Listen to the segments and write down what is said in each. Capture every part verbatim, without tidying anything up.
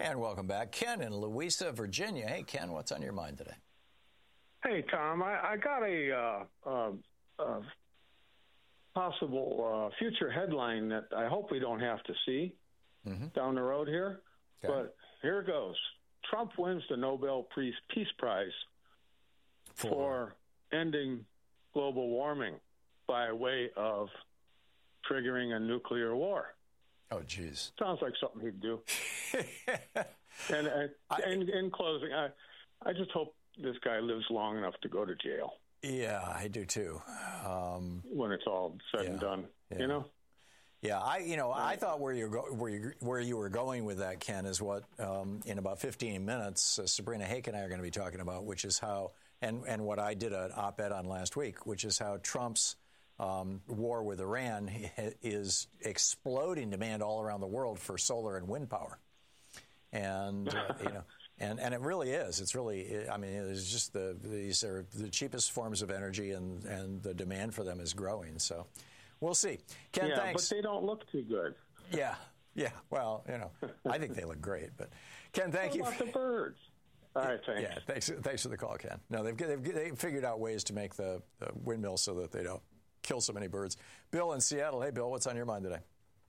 And welcome back. Ken in Louisa, Virginia. Hey, Ken, what's on your mind today? Hey, Tom, I, I got a uh, uh, uh, possible uh, future headline that I hope we don't have to see mm-hmm. down the road here. Okay. But here it goes. Trump wins the Nobel Peace Prize for, for ending global warming by way of triggering a nuclear war. Oh, geez. Sounds like something he'd do. and uh, I, in, in closing, I, I just hope this guy lives long enough to go to jail. Yeah, I do too. Um, when it's all said yeah, and done, yeah. you know. Yeah, I you know I thought where you go, where you where you were going with that, Ken, is what um, in about fifteen minutes uh, Sabrina Hake and I are going to be talking about, which is how and and what I did an op-ed on last week, which is how Trump's Um, war with Iran is exploding demand all around the world for solar and wind power, and uh, you know, and, and it really is. It's really, I mean, it's just the these are the cheapest forms of energy, and, and the demand for them is growing. So, we'll see. Ken, yeah, thanks. But they don't look too good. Yeah, yeah. Well, you know, I think they look great. But Ken, thank what you. About the birds. All right, thanks. Yeah, thanks. Thanks for the call, Ken. No, they've they've, they've figured out ways to make the, the windmills so that they don't kill so many birds. Bill in Seattle. Hey, Bill, what's on your mind today?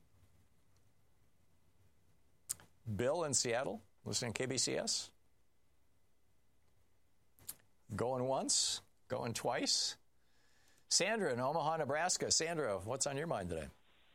Bill in Seattle, listening to K B C S? Going once, going twice. Sandra in Omaha, Nebraska. Sandra, what's on your mind today?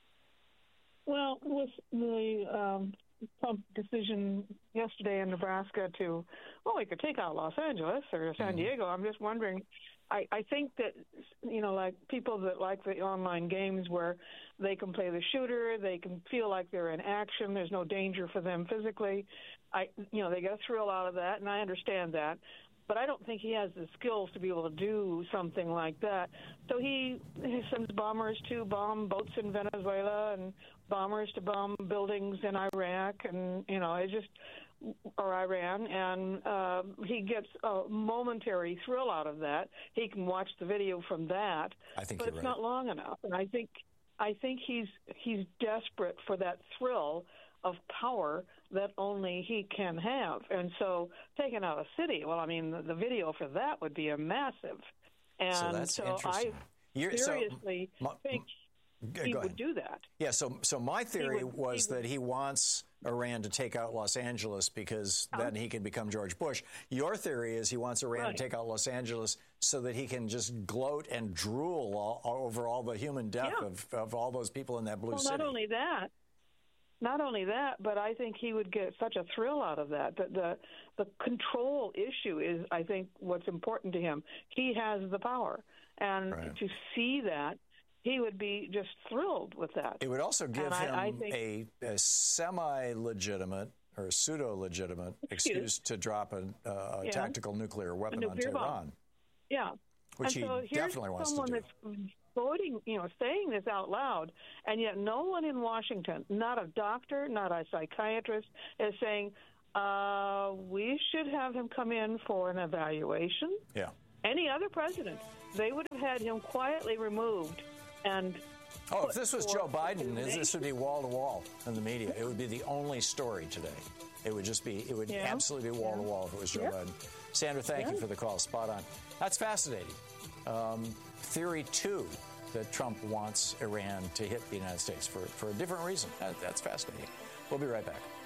Well, with the um, Trump decision yesterday in Nebraska to, well, we could take out Los Angeles or San Diego, I'm just wondering, I, I think that, you know, like people that like the online games where they can play the shooter, they can feel like they're in action, there's no danger for them physically. I, you know, they get a thrill out of that, and I understand that. But I don't think he has the skills to be able to do something like that. So he, he sends bombers to bomb boats in Venezuela and bombers to bomb buildings in Iraq and, you know, it just, or Iran. And uh, he gets a momentary thrill out of that. He can watch the video from that. I think but you're it's right. not long enough. And I think, I think he's he's desperate for that thrill of power that only he can have. And so taking out a city, well, I mean, the, the video for that would be a massive. And so, that's so interesting. I You're, seriously so, my, think go he ahead. would do that. Yeah, so so my theory would, was he would, that he wants Iran to take out Los Angeles because um, then he can become George Bush. Your theory is he wants Iran right. to take out Los Angeles so that he can just gloat and drool all, all over all the human death yeah. of, of all those people in that blue well, city. Not only that, Not only that, but I think he would get such a thrill out of that. The, the the control issue is, I think, what's important to him. He has the power, and right. to see that, he would be just thrilled with that. It would also give and him I, I think, a, a semi-legitimate or pseudo-legitimate excuse to drop a, a yeah. tactical nuclear weapon nuclear on Tehran. Bomb. Yeah, which and so he definitely wants to do. That's voting, you know, saying this out loud, and yet no one in Washington, not a doctor, not a psychiatrist, is saying, uh, we should have him come in for an evaluation. Yeah. Any other president, they would have had him quietly removed and... Oh, if this was Joe Biden, this would be wall-to-wall in the media. It would be the only story today. It would just be, it would yeah. absolutely be wall-to-wall if it was Joe yep. Biden. Sandra, thank yeah. you for the call. Spot on. That's fascinating. Um, theory two, that Trump wants Iran to hit the United States for, for a different reason. That, that's fascinating. We'll be right back.